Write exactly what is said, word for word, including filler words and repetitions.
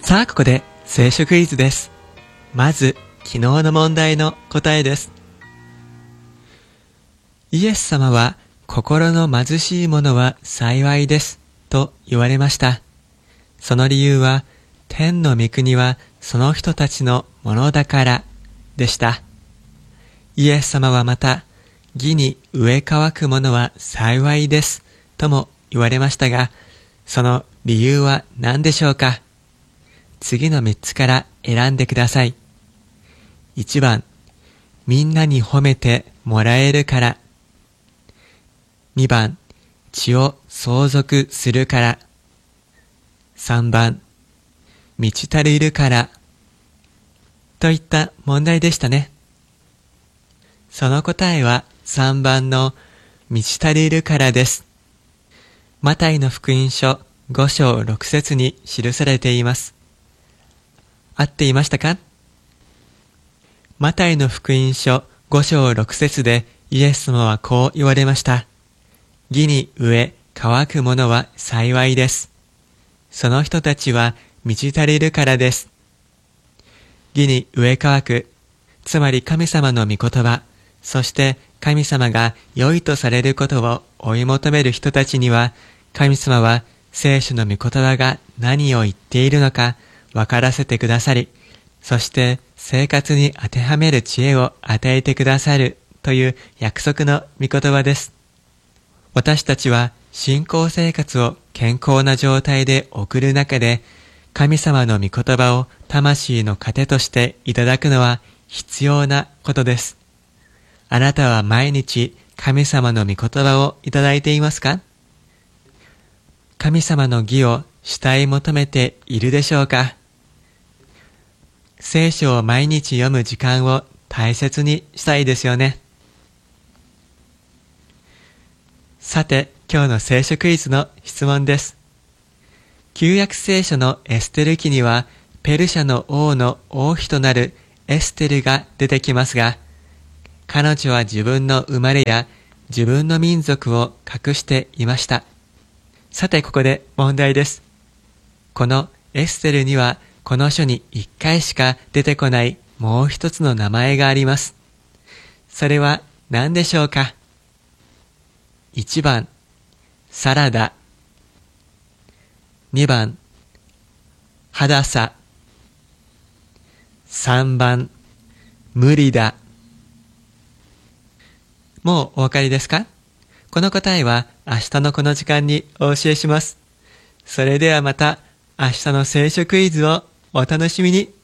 さあここで聖書クイズです。まず昨日の問題の答えです。イエス様は心の貧しい者は幸いですと言われました。その理由は天の御国はその人たちのものだからでした。イエス様はまた義に植え乾く者は幸いですとも言われましたが、その理由は何でしょうか。次のみっつから選んでください。いちばん、みんなに褒めてもらえるから。にばん、血を相続するから。さんばん、満ち足りるから。といった問題でしたね。その答えはさんばんの満ち足りるからです。マタイの福音書ご章ろく節に記されています。合っていましたか？マタイの福音書ご章ろく節でイエス様はこう言われました。義に植え乾く者は幸いです。その人たちは満ち足りるからです。義に植え乾く、つまり神様の御言葉、そして神様が良いとされることを追い求める人たちには、神様は聖書の御言葉が何を言っているのか分からせてくださり、そして生活に当てはめる知恵を与えてくださるという約束の御言葉です。私たちは信仰生活を健康な状態で送る中で、神様の御言葉を魂の糧としていただくのは必要なことです。あなたは毎日神様の御言葉をいただいていますか？神様の義を慕い求めているでしょうか？聖書を毎日読む時間を大切にしたいですよね。さて、今日の聖書クイズの質問です。旧約聖書のエステル記には、ペルシャの王の王妃となるエステルが出てきますが、彼女は自分の生まれや自分の民族を隠していました。さて、ここで問題です。このエステルには、この書に一回しか出てこないもう一つの名前があります。それは何でしょうか？いちばん、サラダ。にばん、ハダサ。さんばん、無理だ。もうお分かりですか？この答えは明日のこの時間にお教えします。それではまた明日の聖書クイズをお楽しみに。